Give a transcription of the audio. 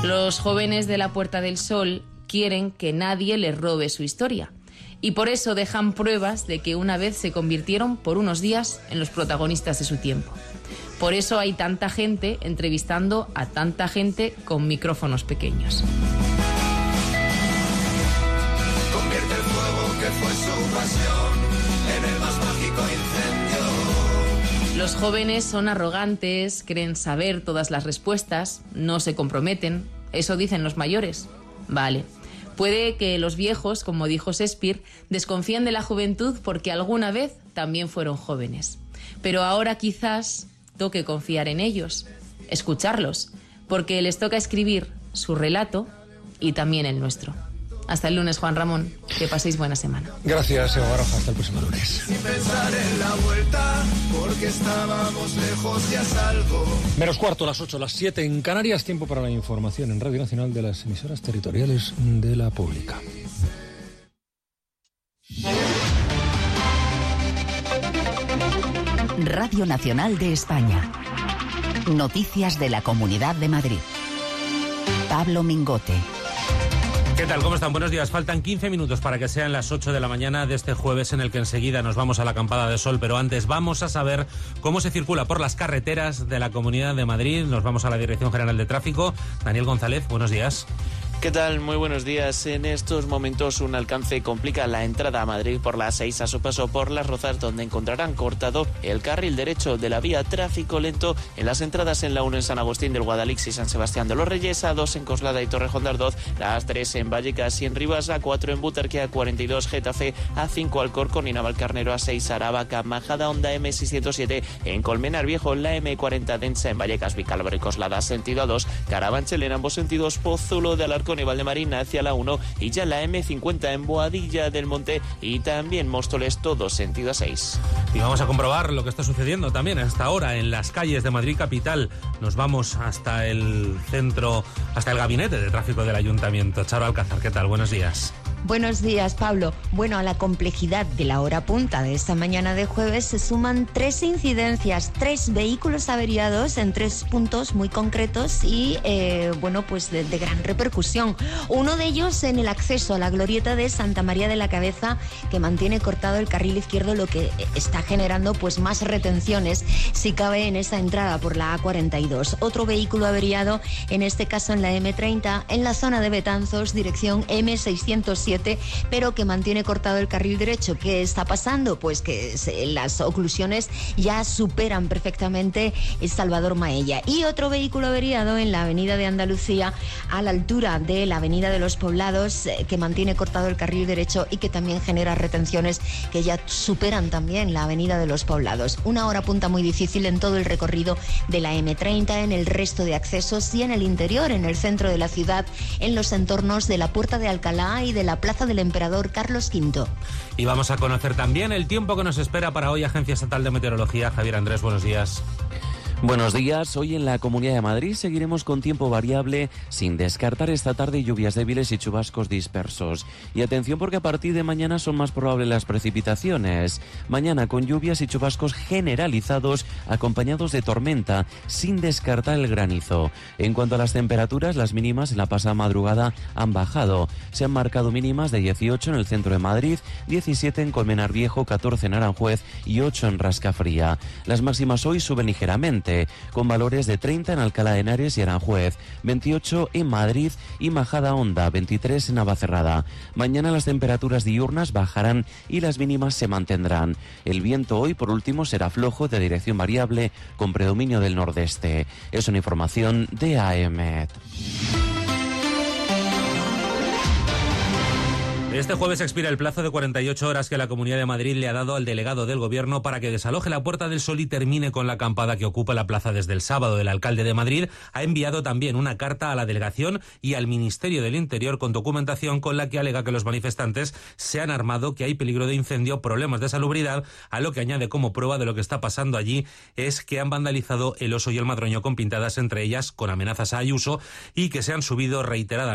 Los jóvenes de la Puerta del Sol quieren que nadie les robe su historia. Y por eso dejan pruebas de que una vez se convirtieron por unos días en los protagonistas de su tiempo. Por eso hay tanta gente entrevistando a tanta gente con micrófonos pequeños. Convierte el fuego que fue su pasión en el más mágico incendio. Los jóvenes son arrogantes, creen saber todas las respuestas, no se comprometen. Eso dicen los mayores. Vale. Puede que los viejos, como dijo Shakespeare, desconfíen de la juventud porque alguna vez también fueron jóvenes. Pero ahora quizás toque confiar en ellos, escucharlos, porque les toca escribir su relato y también el nuestro. Hasta el lunes, Juan Ramón. Que paséis buena semana. Gracias, Eva Baroja. Hasta el próximo lunes. Sin pensar en la vuelta, porque estábamos lejos y a salvo. Menos cuarto, las 8, las 7 en Canarias. Tiempo para la información en Radio Nacional de las emisoras territoriales de la Pública. Radio Nacional de España. Noticias de la Comunidad de Madrid. Pablo Mingote. ¿Qué tal? ¿Cómo están? Buenos días. Faltan 15 minutos para que sean las 8 de la mañana de este jueves en el que enseguida nos vamos a la acampada de sol, pero antes vamos a saber cómo se circula por las carreteras de la Comunidad de Madrid. Nos vamos a la Dirección General de Tráfico. Daniel González, buenos días. ¿Qué tal? Muy buenos días. En estos momentos un alcance complica la entrada a Madrid por la 6 a su paso por Las Rozas, donde encontrarán cortado el carril derecho de la vía. Tráfico lento en las entradas en la 1 en San Agustín del Guadalix y San Sebastián de los Reyes, a 2 en Coslada y Torrejón de Ardoz, a 3 en Vallecas y en Rivas, a 4 en Butarque, a 42 Getafe, a 5 Alcorcón y Navalcarnero, a 6 Aravaca, Majada Honda, M607 en Colmenar Viejo, la M40 densa en Vallecas, Vicálvaro y Coslada, sentido a 2, Carabanchel en ambos sentidos, Pozuelo de Alarcón y Valdemarín hacia la 1 y ya la M50 en Boadilla del Monte y también Móstoles, todo sentido a 6. Y vamos a comprobar lo que está sucediendo también hasta ahora en las calles de Madrid capital. Nos vamos hasta el centro, hasta el gabinete de tráfico del Ayuntamiento. Charo Alcázar, ¿qué tal? Buenos días. Buenos días, Pablo. Bueno, a la complejidad de la hora punta de esta mañana de jueves se suman 3 incidencias, 3 vehículos averiados en 3 puntos muy concretos y, pues de gran repercusión. Uno de ellos en el acceso a la glorieta de Santa María de la Cabeza, que mantiene cortado el carril izquierdo, lo que está generando pues más retenciones, si cabe, en esa entrada por la A42. Otro vehículo averiado, en este caso en la M30, en la zona de Betanzos, dirección M607, pero que mantiene cortado el carril derecho. ¿Qué está pasando? Pues que las oclusiones ya superan perfectamente el Salvador Maella. Y otro vehículo averiado en la avenida de Andalucía, a la altura de la avenida de los Poblados, que mantiene cortado el carril derecho y que también genera retenciones que ya superan también la avenida de los Poblados. Una hora punta muy difícil en todo el recorrido de la M30, en el resto de accesos y en el interior, en el centro de la ciudad, en los entornos de la Puerta de Alcalá y de la Plaza del Emperador Carlos V. Y vamos a conocer también el tiempo que nos espera para hoy. Agencia Estatal de Meteorología. Javier Andrés, buenos días. Buenos días. Hoy en la Comunidad de Madrid seguiremos con tiempo variable, sin descartar esta tarde lluvias débiles y chubascos dispersos. Y atención, porque a partir de mañana son más probables las precipitaciones. Mañana con lluvias y chubascos generalizados acompañados de tormenta, sin descartar el granizo. En cuanto a las temperaturas, las mínimas en la pasada madrugada han bajado. Se han marcado mínimas de 18 en el centro de Madrid, 17 en Colmenar Viejo, 14 en Aranjuez y 8 en Rascafría. Las máximas hoy suben ligeramente, con valores de 30 en Alcalá de Henares y Aranjuez, 28 en Madrid y Majada Honda, 23 en Navacerrada. Mañana las temperaturas diurnas bajarán y las mínimas se mantendrán. El viento hoy, por último, será flojo, de dirección variable, con predominio del nordeste. Es una información de AEMET. Este jueves expira el plazo de 48 horas que la Comunidad de Madrid le ha dado al delegado del Gobierno para que desaloje la Puerta del Sol y termine con la acampada que ocupa la plaza desde el sábado. El alcalde de Madrid ha enviado también una carta a la delegación y al Ministerio del Interior con documentación con la que alega que los manifestantes se han armado, que hay peligro de incendio, problemas de salubridad, a lo que añade como prueba de lo que está pasando allí es que han vandalizado el Oso y el Madroño con pintadas, entre ellas con amenazas a Ayuso, y que se han subido reiteradas